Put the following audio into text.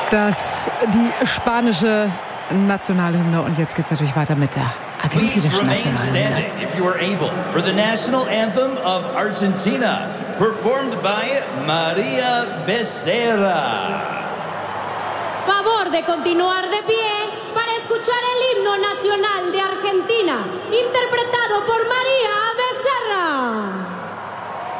Das die spanische Nationalhymne. Und jetzt geht's natürlich weiter mit der argentinischen Nationalhymne. If you are able, for the national anthem of Argentina, performed by María Becerra. Favor de continuar de pie para escuchar el himno nacional de Argentina, interpretado por María